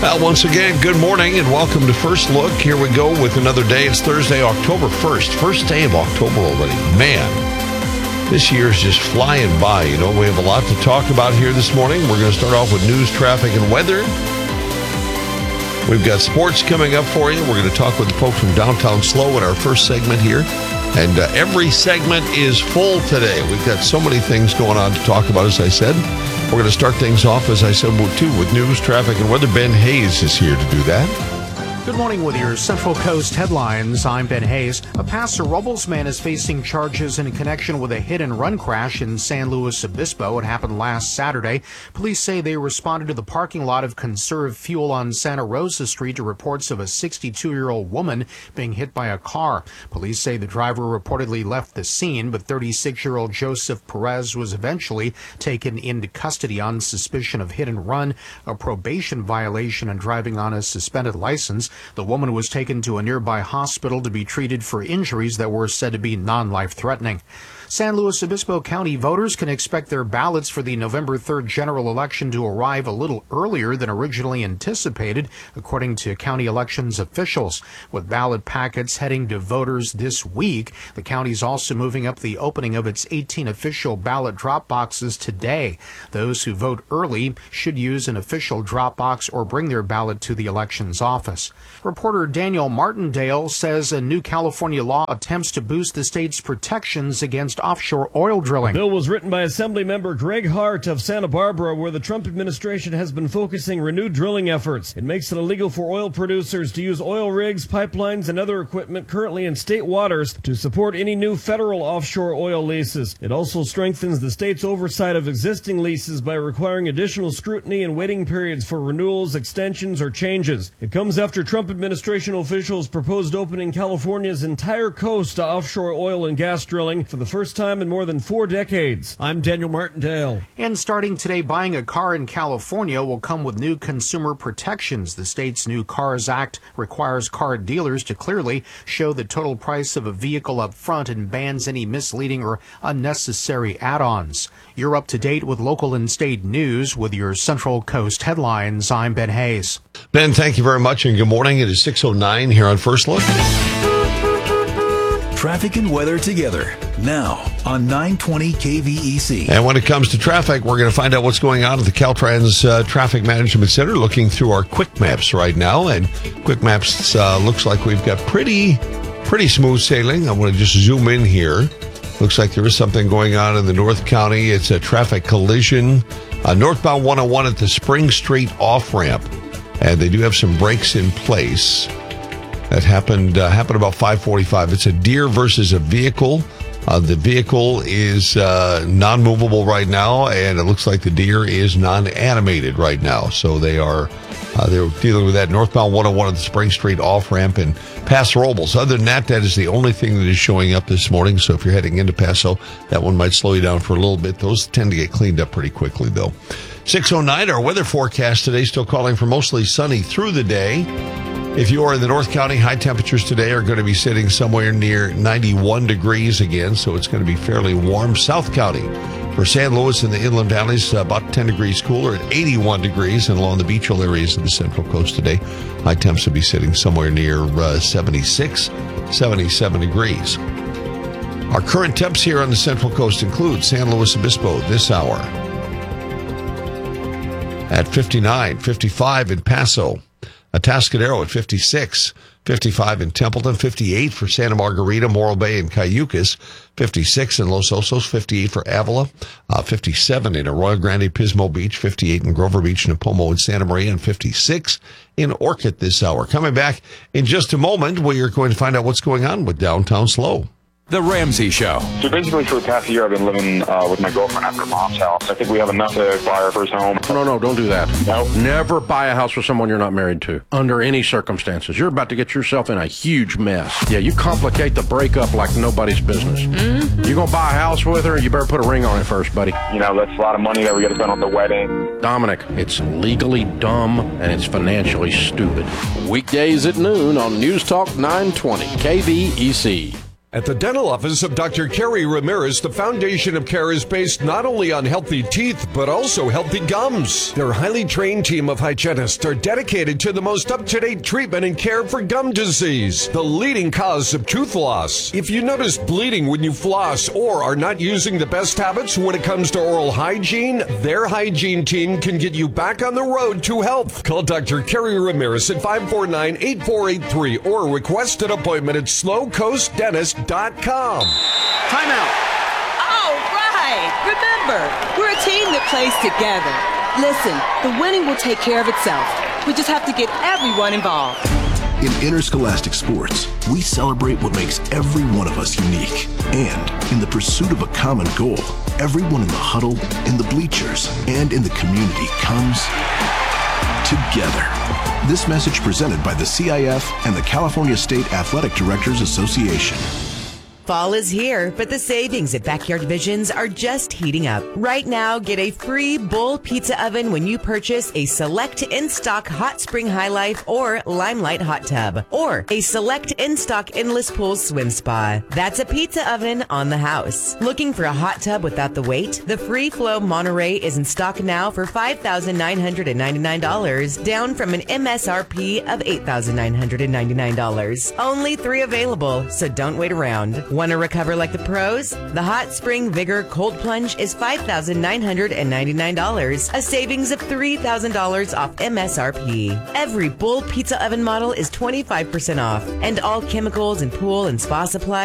Well, once again, good morning and welcome to First Look. Here we go with another day. It's Thursday, October 1st. First day of October already. Man, this year is just flying by. You know, we have a lot to talk about here this morning. We're going to start off with news, traffic, and weather. We've got sports coming up for you. We're going to talk with the folks from Downtown SLO in our first segment here. And every segment is full today. We've got so many things going on to talk about, as I said. We're going to start things off, as I said, with news, traffic, and weather. Ben Hayes is here to do that. Good morning with your Central Coast headlines. I'm Ben Hayes. A Paso Robles man is facing charges in connection with a hit-and-run crash in San Luis Obispo. It happened last Saturday. Police say they responded to the parking lot of Conserve Fuel on Santa Rosa Street to reports of a 62-year-old woman being hit by a car. Police say the driver reportedly left the scene, but 36-year-old Joseph Perez was eventually taken into custody on suspicion of hit-and-run, a probation violation, and driving on a suspended license. The woman was taken to a nearby hospital to be treated for injuries that were said to be non-life-threatening. San Luis Obispo County voters can expect their ballots for the November 3rd general election to arrive a little earlier than originally anticipated, according to county elections officials. With ballot packets heading to voters this week, the county is also moving up the opening of its 18 official ballot drop boxes today. Those who vote early should use an official drop box or bring their ballot to the elections office. Reporter Daniel Martindale says a new California law attempts to boost the state's protections against offshore oil drilling. The bill was written by Assemblymember Greg Hart of Santa Barbara, where the Trump administration has been focusing renewed drilling efforts. It makes it illegal for oil producers to use oil rigs, pipelines, and other equipment currently in state waters to support any new federal offshore oil leases. It also strengthens the state's oversight of existing leases by requiring additional scrutiny and waiting periods for renewals, extensions, or changes. It comes after Trump administration officials proposed opening California's entire coast to offshore oil and gas drilling for the first time in more than 4 decades. I'm Daniel Martindale. And starting today, buying a car in California will come with new consumer protections. The state's new Cars Act requires car dealers to clearly show the total price of a vehicle up front and bans any misleading or unnecessary add-ons. You're up to date with local and state news with your Central Coast headlines. I'm Ben Hayes. Ben, thank you very much, and good morning. It is 6:09 here on First Look. Traffic and weather together now on 920 KVEC. And when it comes to traffic, we're going to find out what's going on at the Caltrans Traffic Management Center, looking through our quick maps right now. And quick maps looks like we've got pretty smooth sailing. I want to just zoom in here. Looks like there is something going on in the North County. It's a traffic collision. Northbound 101 at the Spring Street off-ramp. And they do have some brakes in place. That happened about 5:45. It's a deer versus a vehicle. The vehicle is non-movable right now, and it looks like the deer is non-animated right now. So they're dealing with that. Northbound 101 at the Spring Street off-ramp in Paso Robles. Other than that, that is the only thing that is showing up this morning. So if you're heading into Paso, that one might slow you down for a little bit. Those tend to get cleaned up pretty quickly, though. 6:09, our weather forecast today, still calling for mostly sunny through the day. If you are in the North County, high temperatures today are going to be sitting somewhere near 91 degrees again, so it's going to be fairly warm. South County, for San Luis and the inland valleys, about 10 degrees cooler at 81 degrees, and along the beachal areas of the Central Coast today, high temps will be sitting somewhere near 76, 77 degrees. Our current temps here on the Central Coast include San Luis Obispo this hour at 59, 55 in Paso. Atascadero at 56, 55 in Templeton, 58 for Santa Margarita, Morro Bay, and Cayucas, 56 in Los Osos, 58 for Avila, 57 in Arroyo Grande, Pismo Beach, 58 in Grover Beach, Napomo, and Santa Maria, and 56 in Orchid this hour. Coming back in just a moment, we are going to find out what's going on with Downtown SLO. The Ramsey Show. So basically for the past year, I've been living with my girlfriend at her mom's house. I think we have enough to buy our first home. No, don't do that. No? Never buy a house with someone you're not married to, under any circumstances. You're about to get yourself in a huge mess. Yeah, you complicate the breakup like nobody's business. Mm-hmm. You're going to buy a house with her, you better put a ring on it first, buddy. You know, that's a lot of money that we got to spend on the wedding. Dominic, it's legally dumb and it's financially stupid. Weekdays at noon on News Talk 920 KVEC. At the dental office of Dr. Kerry Ramirez, the foundation of care is based not only on healthy teeth, but also healthy gums. Their highly trained team of hygienists are dedicated to the most up-to-date treatment and care for gum disease, the leading cause of tooth loss. If you notice bleeding when you floss or are not using the best habits when it comes to oral hygiene, their hygiene team can get you back on the road to health. Call Dr. Kerry Ramirez at 549-8483 or request an appointment at slowcoastdentist.com. Time out. All right. Remember, we're a team that plays together. Listen, the winning will take care of itself. We just have to get everyone involved. In interscholastic sports, we celebrate what makes every one of us unique. And in the pursuit of a common goal, everyone in the huddle, in the bleachers, and in the community comes together. This message presented by the CIF and the California State Athletic Directors Association. Fall is here, but the savings at Backyard Visions are just heating up. Right now, get a free Bull Pizza Oven when you purchase a select in-stock Hot Spring High Life or Limelight Hot Tub, or a select in-stock Endless Pools Swim Spa. That's a pizza oven on the house. Looking for a hot tub without the weight? The Free Flow Monterey is in stock now for $5,999, down from an MSRP of $8,999. Only 3 available, so don't wait around. Want to recover like the pros? The Hot Spring Vigor Cold Plunge is $5,999, a savings of $3,000 off MSRP. Every Bull Pizza Oven model is 25% off, and all chemicals and pool and spa supplies